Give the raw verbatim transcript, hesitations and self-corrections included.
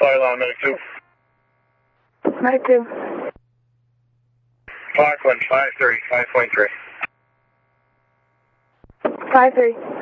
Fire line, Medic two. Medic two. Parkland, five three, five point three. five three.